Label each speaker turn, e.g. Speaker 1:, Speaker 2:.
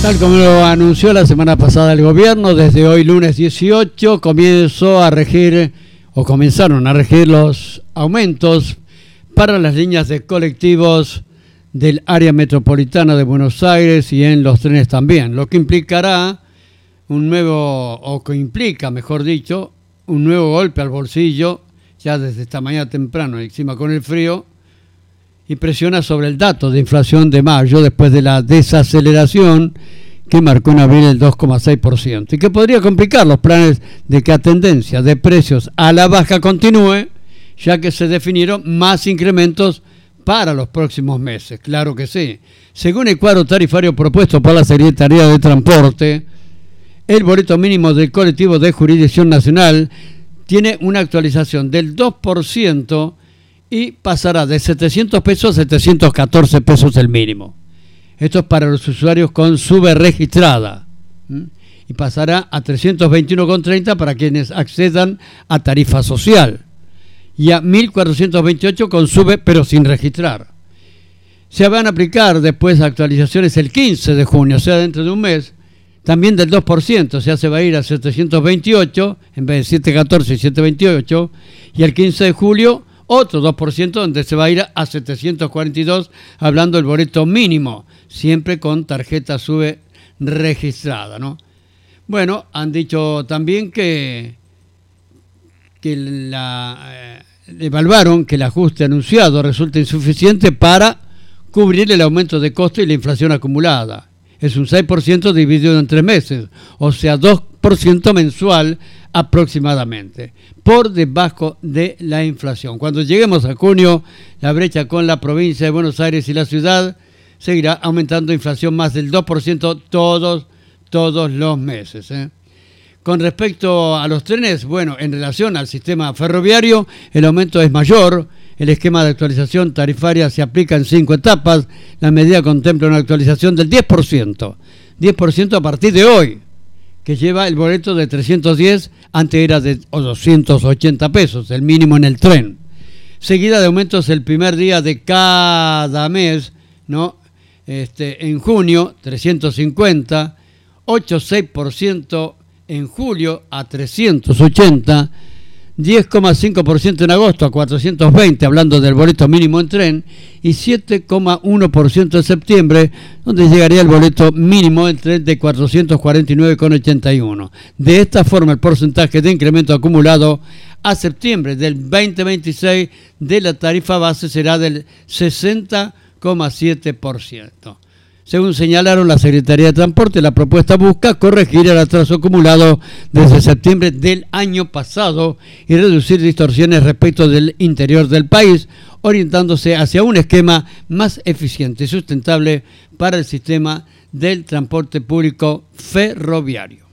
Speaker 1: Tal como lo anunció la semana pasada el gobierno, desde hoy lunes 18 comenzaron a regir los aumentos para las líneas de colectivos del área metropolitana de Buenos Aires y en los trenes también, lo que implicará un nuevo golpe al bolsillo ya desde esta mañana temprano, encima con el frío, y presiona sobre el dato de inflación de mayo después de la desaceleración que marcó en abril el 2,6% y que podría complicar los planes de que la tendencia de precios a la baja continúe, ya que se definieron más incrementos para los próximos meses. Claro que sí. Según el cuadro tarifario propuesto por la Secretaría de Transporte, el boleto mínimo del colectivo de jurisdicción nacional tiene una actualización del 2% y pasará de 700 pesos a 714 pesos el mínimo. Esto es para los usuarios con sube registrada. Y pasará a 321,30 para quienes accedan a tarifa social. Y a 1.428 con sube pero sin registrar. Se van a aplicar después actualizaciones el 15 de junio, o sea, dentro de un mes, también del 2%, o sea, se va a ir a 728 en vez de 714 y 728, y el 15 de julio otro 2%, donde se va a ir a 742, hablando del boleto mínimo, siempre con tarjeta SUBE registrada, ¿no? Bueno, han dicho también que evaluaron que el ajuste anunciado resulta insuficiente para cubrir el aumento de costo y la inflación acumulada. Es un 6% dividido en 3 meses, o sea, 2% mensual aproximadamente, por debajo de la inflación. Cuando lleguemos a junio, la brecha con la provincia de Buenos Aires y la ciudad seguirá aumentando inflación más del 2% todos los meses. Con respecto a los trenes, bueno, en relación al sistema ferroviario, el aumento es mayor. El esquema de actualización tarifaria se aplica en 5 etapas. La medida contempla una actualización del 10%. 10% a partir de hoy, que lleva el boleto de 310, antes era de 280 pesos, el mínimo en el tren. Seguida de aumentos el primer día de cada mes, ¿no? En junio, 350, 8,6% en julio a 380, 10,5% en agosto a 420, hablando del boleto mínimo en tren, y 7,1% en septiembre, donde llegaría el boleto mínimo en tren de 449,81. De esta forma, el porcentaje de incremento acumulado a septiembre del 2026 de la tarifa base será del 60,7%. Según señalaron la Secretaría de Transporte, la propuesta busca corregir el atraso acumulado desde septiembre del año pasado y reducir distorsiones respecto del interior del país, orientándose hacia un esquema más eficiente y sustentable para el sistema del transporte público ferroviario.